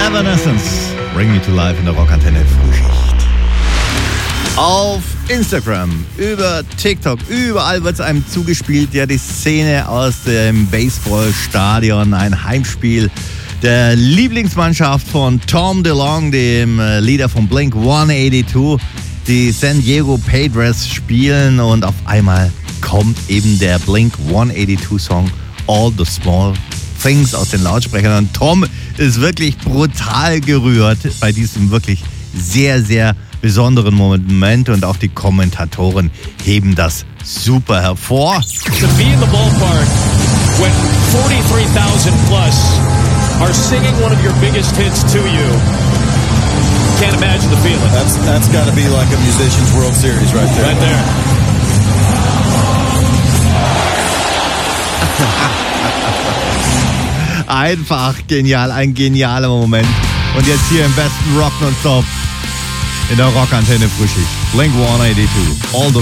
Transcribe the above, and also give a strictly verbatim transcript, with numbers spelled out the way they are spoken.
Evanescence, Bring Me to Life in der Rockantenne Frühschicht. Auf Instagram, über TikTok, überall wird es einem zugespielt. Ja, die Szene aus dem Baseballstadion, ein Heimspiel der Lieblingsmannschaft von Tom DeLonge, dem Leader von Blink hundertzweiundachtzig. Die San Diego Padres spielen und auf einmal kommt eben der Blink hundertzweiundachtzig-Song All the Small Things aus den Lautsprechern. Und Tom ist wirklich brutal gerührt bei diesem wirklich sehr, sehr besonderen Moment und auch die Kommentatoren heben das super hervor. To be in the ballpark when forty-three thousand plus are singing one of your biggest hits to you. Can't imagine the feeling. That's that's got to be like a musician's World Series right there. Right there. Einfach genial, ein genialer Moment. Und jetzt hier im besten Rock nonstop in der Rockantenne Frühschicht. Blink hundertzweiundachtzig, All the